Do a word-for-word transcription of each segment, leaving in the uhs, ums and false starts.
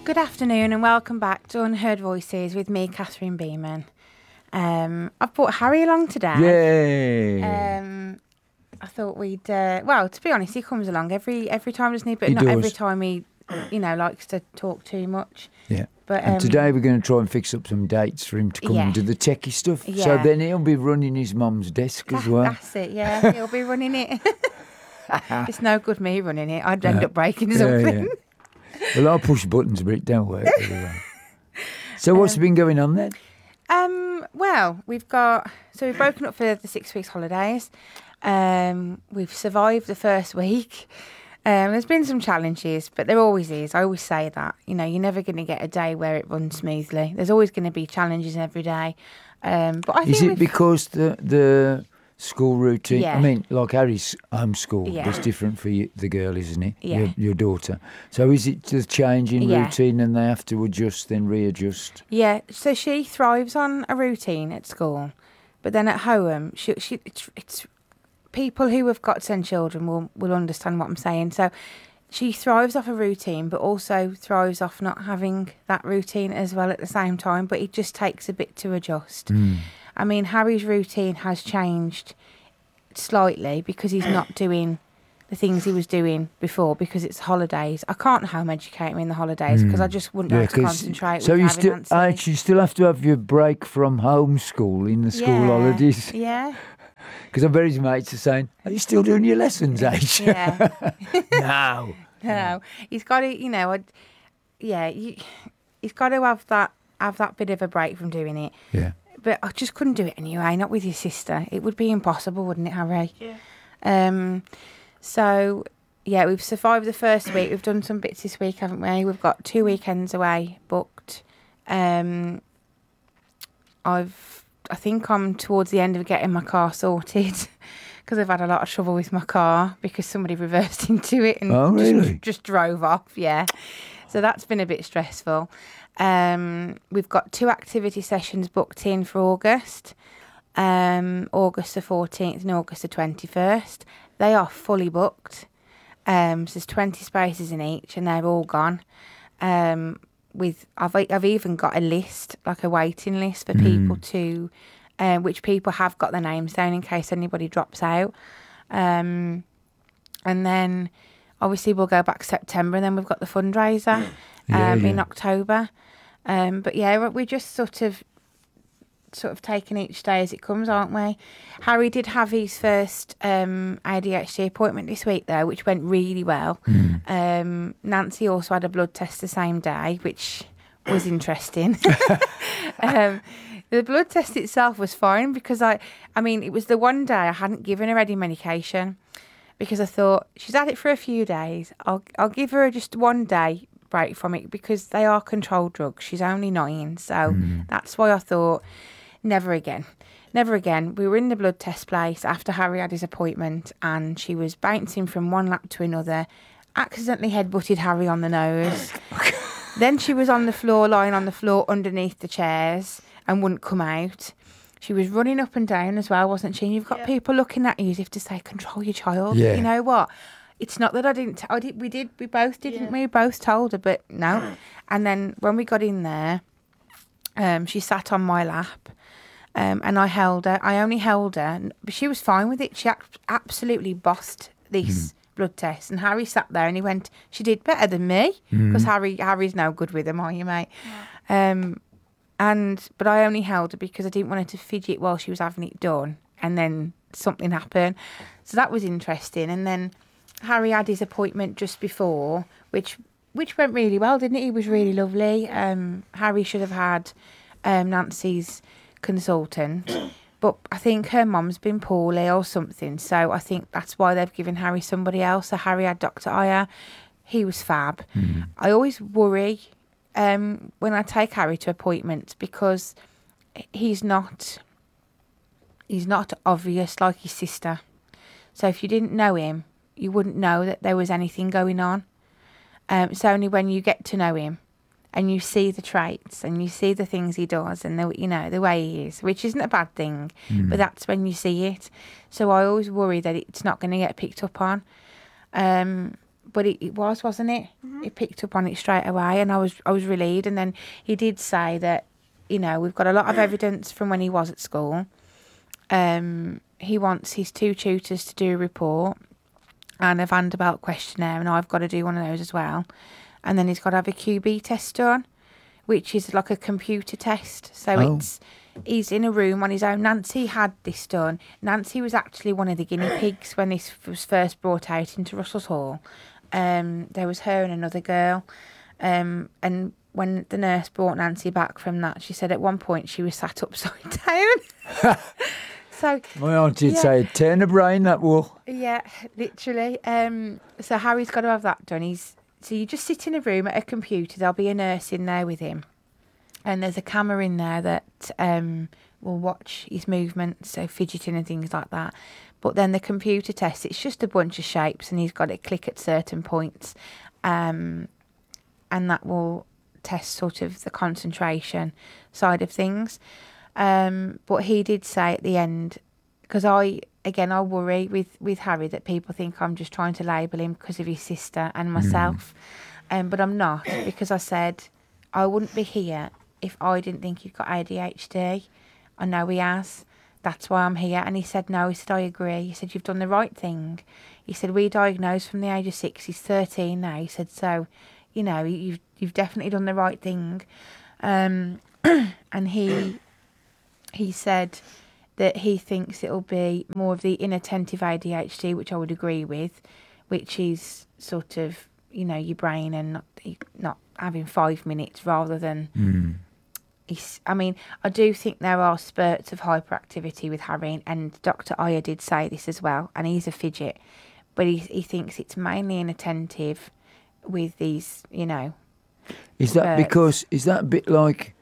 Good afternoon and welcome back to Unheard Voices with me, Catherine Beeman. Um, I've brought Harry along today. Yay! Um, I thought we'd, uh, well, to be honest, he comes along every every time, doesn't he? But He not does. every time he, you know, likes to talk too much. Yeah. But And um, today we're going to try and fix up some dates for him to come Yeah. and do the techie stuff. So Yeah. then he'll be running his mum's desk as that- well. That's it, yeah. He'll be running it. It's no good me running it. I'd end No. up breaking Yeah, something. yeah. Well, I'll push buttons, but it don't work very well. So what's Um, been going on then? Um, well, we've got so we've broken up for the six weeks holidays. Um, we've survived the first week. Um, there's been some challenges, but there always is. I always say that. You know, you're never going to get a day where it runs smoothly. There's always going to be challenges every day. Um, but I Is think it we've- because the the school routine? Yeah. I mean, like Harry's homeschool, Yeah. it's different for you, the girl, isn't it? Yeah. Your, your daughter. So is it the change in Yeah. routine and they have to adjust, then readjust? Yeah, so she thrives on a routine at school, but then at home, she she it's, it's people who have got ten children will will understand what I'm saying. So she thrives off a routine, but also thrives off not having that routine as well at the same time. But it just takes a bit to adjust. Mm. I mean, Harry's routine has changed slightly because he's not doing the things he was doing before because it's holidays. I can't home educate him in the holidays because I just wouldn't be able to 'cause- concentrate So with you having still, Nancy. actually, you still have to have your break from homeschool in the school Yeah, holidays. Yeah. Because I bet his mates are saying, "Are you still doing your lessons, H?" Yeah. No. No, he's got to, you know, I'd, yeah, you, he's got to have that have that bit of a break from doing it. Yeah. But I just couldn't do it anyway. Not with your sister. It would be impossible, wouldn't it, Harry? Yeah. Um. So yeah, we've survived the first week. We've done some bits this week, haven't we? We've got two weekends away booked. Um. I've. I think I'm towards the end of getting my car sorted. Because I've had a lot of trouble with my car because somebody reversed into it and Oh, just, really? just drove off. Yeah, so that's been a bit stressful. Um, we've got two activity sessions booked in for August, um, August the fourteenth and August the twenty-first. They are fully booked. Um, so there's twenty spaces in each, and they're all gone. Um, with I've I've even got a list, like a waiting list for people to. Uh, which people have got their names down in case anybody drops out. Um, and then obviously we'll go back September and then we've got the fundraiser Yeah, um, in yeah. October. Um, but yeah, we're just sort of sort of taking each day as it comes, aren't we? Harry did have his first um, A D H D appointment this week though, which went really well. Um, Nancy also had a blood test the same day, which was interesting. um, The blood test itself was fine because I, I mean, it was the one day I hadn't given her any medication because I thought she's had it for a few days. I'll, I'll give her just one day break from it because they are controlled drugs. She's only nine, so that's why I thought never again, never again. We were in the blood test place after Harry had his appointment, and she was bouncing from one lap to another, accidentally headbutted Harry on the nose. Then she was on the floor, lying on the floor underneath the chairs and wouldn't come out. She was running up and down as well, wasn't she? And you've got Yeah. people looking at you as if to say, control your child. Yeah. You know what? It's not that I didn't. T- I did. We did. We both did, didn't Yeah. we? Both told her, but no. And then when we got in there, um, she sat on my lap, um, and I held her. I only held her, but she was fine with it. She ac- absolutely bossed this blood test. And Harry sat there and he went, "She did better than me," because Harry Harry's no good with them, are you, mate? Um, and but I only held her because I didn't want her to fidget while she was having it done, and then something happened. So that was interesting. And then Harry had his appointment just before, which which went really well, didn't it? He was really lovely. Um, Harry should have had um, Nancy's consultant, but I think her mum's been poorly or something. So I think that's why they've given Harry somebody else. So Harry had Doctor Aya. He was fab. I always worry um, when I take Harry to appointments because he's not he's not obvious like his sister. So if you didn't know him, you wouldn't know that there was anything going on. Um, it's only when you get to know him and you see the traits and you see the things he does and the you know the way he is, which isn't a bad thing, but that's when you see it. So I always worry that it's not going to get picked up on. Um, but it, it was, wasn't it? Mm-hmm. He picked up on it straight away, and I was I was relieved. And then he did say that, you know, we've got a lot of evidence from when he was at school. Um, he wants his two tutors to do a report and a Vanderbilt questionnaire, and I've got to do one of those as well. And then he's got to have a Q B test done, which is like a computer test. So Oh. it's he's in a room on his own. Nancy had this done. Nancy was actually one of the guinea pigs when this was first brought out into Russell's Hall. Um, there was her and another girl. Um, and when the nurse brought Nancy back from that, she said at one point she was sat upside down. So My auntie would yeah. say, turn a brain, that will. Yeah, literally. Um, so Harry's got to have that done. He's so you just sit in a room at a computer. There'll be a nurse in there with him, and there's a camera in there that um, will watch his movements, so fidgeting and things like that. But then the computer test, it's just a bunch of shapes, and he's got to click at certain points, um, and that will test sort of the concentration side of things. Um, but he did say at the end, because I, again, I worry with, with Harry that people think I'm just trying to label him because of his sister and myself. Mm. Um, but I'm not, because I said I wouldn't be here if I didn't think he'd got A D H D. I know he has. That's why I'm here. And he said, no, he said, I agree. He said, you've done the right thing. He said, we diagnosed from the age of six. He's thirteen now. He said, so, you know, you've, you've definitely done the right thing. Um, and he... He said that he thinks it'll be more of the inattentive A D H D, which I would agree with, which is sort of, you know, your brain and not, not having five minutes rather than... Mm. He's, I mean, I do think there are spurts of hyperactivity with Harry, and Doctor Ayer did say this as well, and he's a fidget, but he, he thinks it's mainly inattentive with these, you know... Is that spurts. because... Is that a bit like...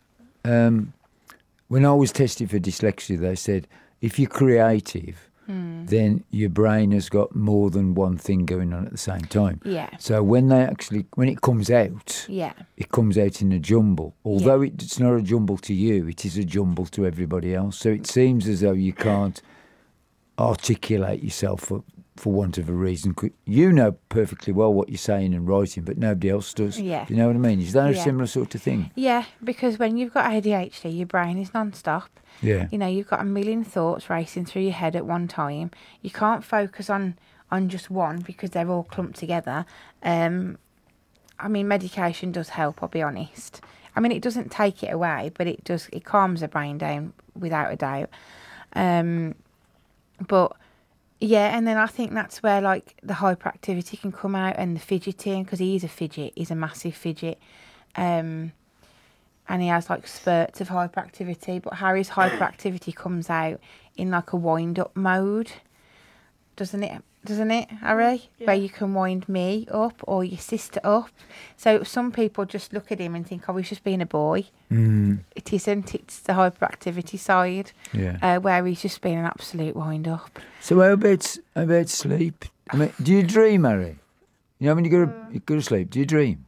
Um, when I was tested for dyslexia, they said, if you're creative, mm. then your brain has got more than one thing going on at the same time. Yeah. So when they actually, when it comes out, yeah. it comes out in a jumble. Although yeah. it's not a jumble to you, it is a jumble to everybody else. So it seems as though you can't articulate yourself for, for want of a reason. You know perfectly well what you're saying and writing, but nobody else does. Yeah. You know what I mean? Is that yeah. a similar sort of thing? Yeah, because when you've got A D H D, your brain is non-stop. Yeah. You know, you've got a million thoughts racing through your head at one time. You can't focus on, on just one because they're all clumped together. Um, I mean, medication does help, I'll be honest. I mean, it doesn't take it away, but it does, it calms the brain down without a doubt. Um, but... Yeah, and then I think that's where, like, the hyperactivity can come out and the fidgeting, because he is a fidget. He's a massive fidget. Um, and he has, like, spurts of hyperactivity. But Harry's hyperactivity comes out in, like, a wind-up mode. Doesn't it? Doesn't it, Harry? Yeah. Where you can wind me up or your sister up. So some people just look at him and think, oh, he's just being a boy. Mm. It isn't. It's the hyperactivity side, yeah. uh, where he's just being an absolute wind-up. So how about, how about sleep? I mean, do you dream, Harry? You know, when you go to, Uh, you go to sleep, do you dream?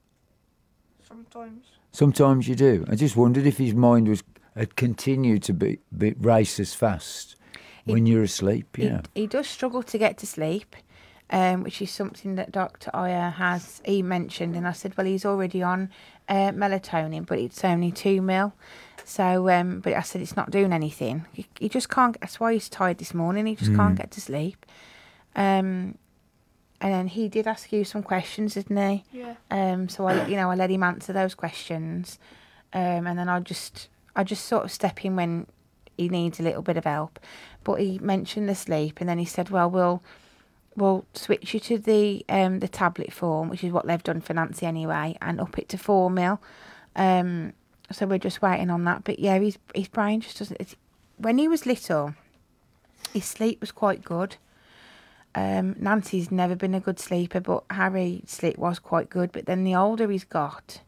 Sometimes. Sometimes you do. I just wondered if his mind was had continued to be, be race as fast when you're asleep. He, Yeah. he does struggle to get to sleep, um, which is something that Doctor Ayer has, he mentioned, and I said, well, he's already on uh, melatonin, but it's only two mil. So, um, but I said, it's not doing anything. He, he just can't, that's why he's tired this morning, he just Mm. can't get to sleep. Um, and then he did ask you some questions, didn't he? Yeah. Um, so I, you know, I let him answer those questions, um, and then I just, I just sort of step in when he needs a little bit of help. But he mentioned the sleep, and then he said, "Well, we'll, we'll switch you to the um the tablet form, which is what they've done for Nancy anyway, and up it to four mil." Um, so we're just waiting on that. But yeah, his his brain just doesn't. It's, when he was little, his sleep was quite good. Um, Nancy's never been a good sleeper, but Harry's sleep was quite good. But then the older he's got,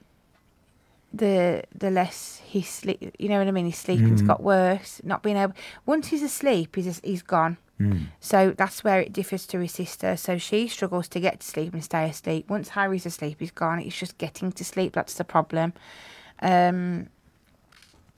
the the less he sleep. You know what I mean? His sleeping's Mm. got worse. Not being able. Once he's asleep, he's he's gone. Mm. So that's where it differs to his sister. So she struggles to get to sleep and stay asleep. Once Harry's asleep, he's gone. It's just getting to sleep. That's the problem. Um,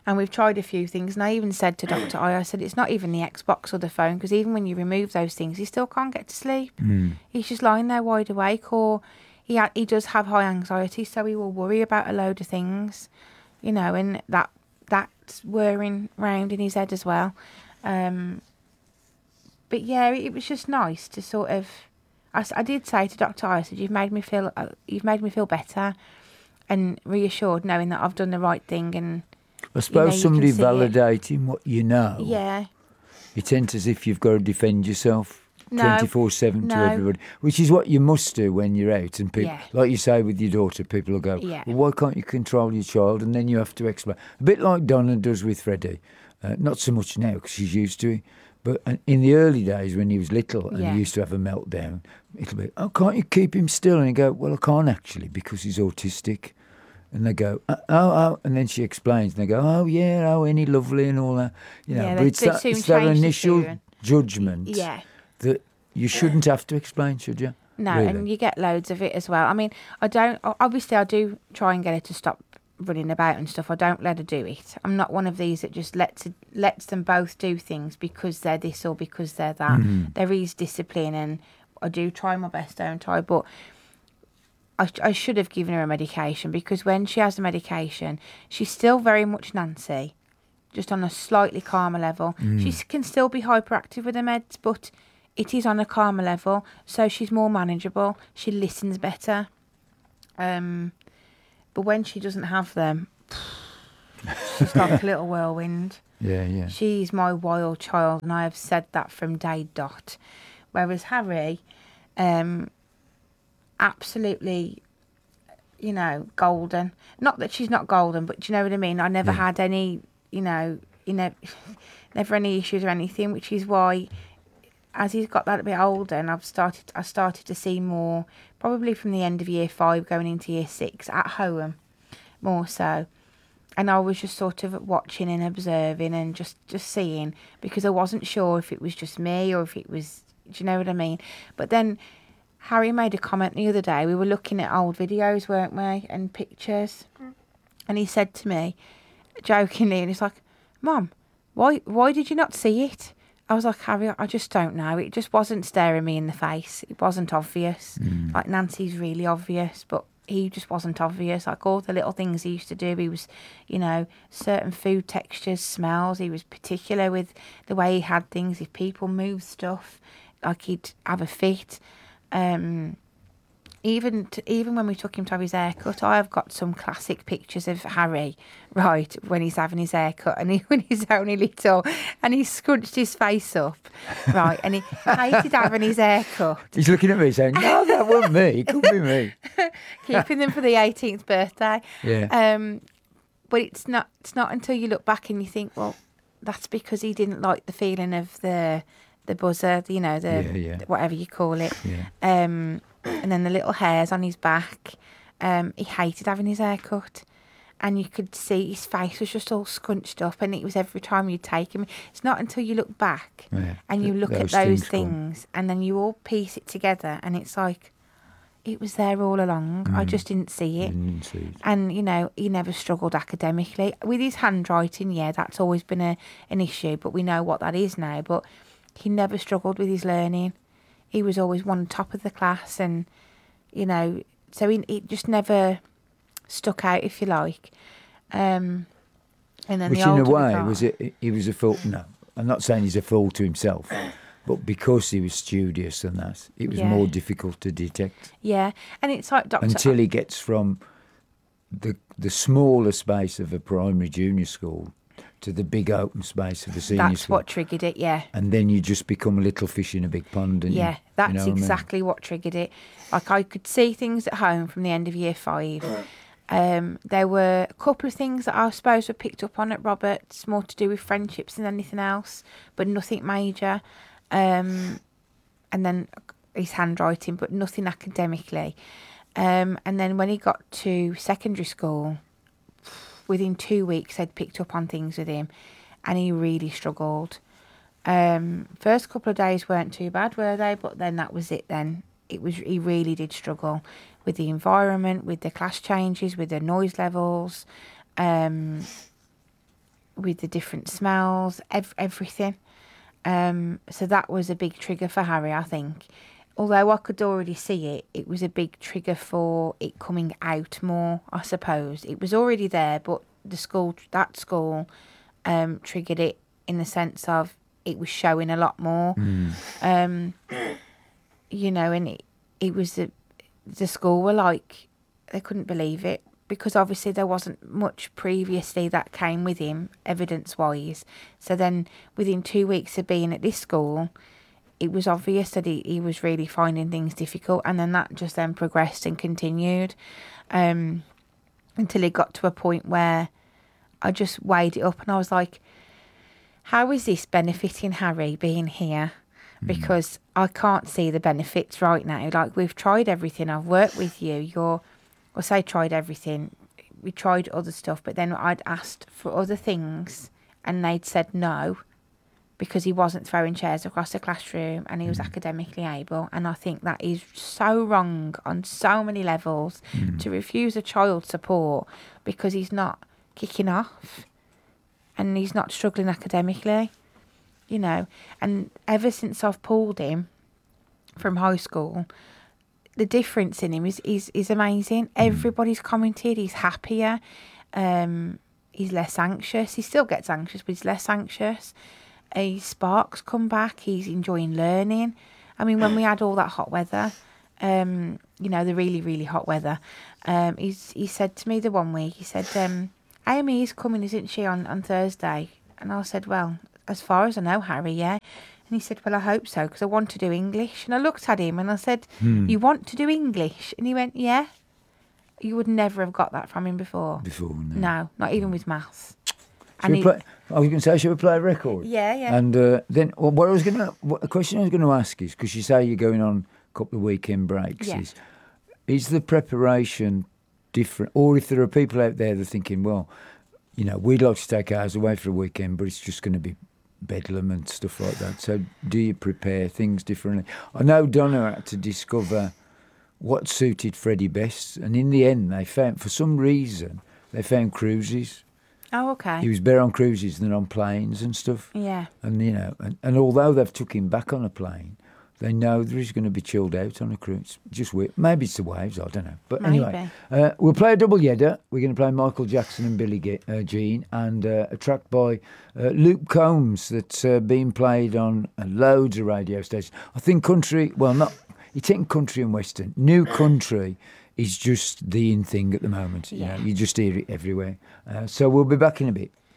And we've tried a few things. And I even said to Doctor I, I said, it's not even the Xbox or the phone, because even when you remove those things, he still can't get to sleep. Mm. He's just lying there wide awake, or he ha- he does have high anxiety, so he will worry about a load of things, you know, and that that's whirring round in his head as well. Um, but yeah, it was just nice to sort of. I, I did say to Doctor I, I said, you've made me feel uh, you've made me feel better, and reassured knowing that I've done the right thing. And I suppose you know, somebody you can see it. validating what you know. Yeah. It's as if you've got to defend yourself No, twenty-four seven no. to everybody, which is what you must do when you're out. And people, Yeah. like you say with your daughter, people will go, Yeah. well, why can't you control your child? And then you have to explain. A bit like Donna does with Freddie. Uh, not so much now because she's used to it. But uh, in the early days when he was little and Yeah. he used to have a meltdown, it'll be, oh, can't you keep him still? And you go, well, I can't actually because he's autistic. And they go, oh, oh, oh, and then she explains, and they go, oh, yeah, oh, any lovely and all that. You know, Yeah, but they- it's they that, soon it's that change the initial tune. judgment Yeah. that you shouldn't have to explain, should you? No, Really? and you get loads of it as well. I mean, I don't. Obviously, I do try and get her to stop running about and stuff. I don't let her do it. I'm not one of these that just lets it, lets them both do things because they're this or because they're that. Mm-hmm. There is discipline, and I do try my best, don't I? But I, I should have given her a medication, because when she has the medication, she's still very much Nancy, just on a slightly calmer level. Mm. She s- can still be hyperactive with the meds, but it is on a calmer level, so she's more manageable. She listens better. Um, but when she doesn't have them, she's like a little whirlwind. Yeah, yeah. She's my wild child, and I have said that from day dot. Whereas Harry, um, absolutely, you know, golden. Not that she's not golden, but do you know what I mean? I never Yeah. had any, you know, you know, never any issues or anything, which is why, as he's got that a bit older, and I've started, I started to see more, probably from the end of year five going into year six at home, more so. And I was just sort of watching and observing and just, just seeing, because I wasn't sure if it was just me or if it was, do you know what I mean? But then Harry made a comment the other day. We were looking at old videos, weren't we, and pictures. Mm. And he said to me, jokingly, and he's like, Mum, why, why did you not see it? I was like, Harry, I just don't know. It just wasn't staring me in the face. It wasn't obvious. Mm. Like Nancy's really obvious, but he just wasn't obvious. Like all the little things he used to do, he was, you know, certain food textures, smells. He was particular with the way he had things. If people moved stuff, like he'd have a fit. Um, even to, even when we took him to have his haircut, I have got some classic pictures of Harry, right, when he's having his haircut, and he, when he's only little, and he scrunched his face up, right, and he hated having his haircut. He's looking at me saying, no, that wasn't me. It could be me. Keeping them for the eighteenth birthday. Yeah. Um, but it's not. It's not until you look back and you think, well, that's because he didn't like the feeling of the the buzzer, you know, the Yeah, yeah. whatever you call it. Yeah. Um, and then the little hairs on his back. Um, he hated having his hair cut. And you could see his face was just all scrunched up, and it was every time you take him. It's not until you look back Yeah. and you Th- look those at those things come. things, and then you all piece it together, and it's like, it was there all along. I Mm. just didn't see it. Didn't see it. And, you know, he never struggled academically. With his handwriting, yeah, that's always been a, an issue, but we know what that is now. But he never struggled with his learning. He was always one top of the class, and, you know, so he, he just never stuck out, if you like. Um, and then Which the in a older we way got- was it, he was a fool. No, I'm not saying he's a fool to himself, but because he was studious and that, it was Yeah. more difficult to detect Yeah, and it's like Doctor until he gets from the the smaller space of a primary junior school to the big open space of a senior That's school. what triggered it, yeah. And then you just become a little fish in a big pond, don't you? Yeah, that's You know what I mean? exactly what triggered it. Like, I could see things at home from the end of year five. Um, there were a couple of things that I suppose were picked up on at Roberts, more to do with friendships than anything else, but nothing major. Um, and then his handwriting, but nothing academically. Um, and then when he got to secondary school, within two weeks I'd picked up on things with him, and he really struggled. Um, first couple of days weren't too bad, were they? But then that was it then. It was, he really did struggle with the environment, with the class changes, with the noise levels. Um, with the different smells, ev- everything. Um, so that was a big trigger for Harry, I think. Although I could already see it, it was a big trigger for it coming out more, I suppose. It was already there, but the school, that school, um, triggered it in the sense of it was showing a lot more. Mm. Um, you know, and it, it was the, the school were like, they couldn't believe it, because obviously there wasn't much previously that came with him, evidence-wise. So then within two weeks of being at this school, it was obvious that he, he was really finding things difficult, and then that just then progressed and continued um, until it got to a point where I just weighed it up and I was like, how is this benefiting Harry being here? Because I can't see the benefits right now. Like, we've tried everything. I've worked with you. You're, well, say tried everything. We tried other stuff, but then I'd asked for other things and they'd said no, because he wasn't throwing chairs across the classroom and he was academically able. And I think that is so wrong on so many levels, Mm. to refuse a child support because he's not kicking off and he's not struggling academically, you know. And ever since I've pulled him from high school, the difference in him is is, is amazing. Everybody's commented he's happier, um, he's less anxious. He still gets anxious, but he's less anxious. His sparks come back. He's enjoying learning. I mean, when we had all that hot weather, um, you know, the really, really hot weather, um, he's, he said to me the one week, he said, um, Amy is coming, isn't she, on, on Thursday? And I said, well, as far as I know, Harry, yeah. And he said, well, I hope so, because I want to do English. And I looked at him and I said, Hmm. you want to do English? And he went, yeah. You would never have got that from him before. Before, no. No, not even with maths. Should we he- play, I was going to say, should we play a record? Yeah, yeah. And uh, then well, what I was going to, what, a question I was going to ask is, because you say you're going on a couple of weekend breaks, Yeah. is, is the preparation different? Or if there are people out there that are thinking, well, you know, we'd like to take ours away for a weekend, but it's just going to be bedlam and stuff like that. So do you prepare things differently? I know Donna had to discover what suited Freddie best, and in the end they found, for some reason, they found cruises. Oh, okay. He was better on cruises than on planes and stuff. Yeah. And, you know, and, and although they've took him back on a plane, they know that he's going to be chilled out on a cruise. Just weird. Maybe it's the waves, I don't know. But anyway, uh, we'll play a double yedder. We're going to play Michael Jackson and Billie Ge- uh, Jean, and uh, a track by uh, Luke Combs that's uh, been played on uh, loads of radio stations. I think country, well, not, it's in country and western. New country is just the in thing at the moment. Yeah. You know, you just hear it everywhere. Uh, so we'll be back in a bit.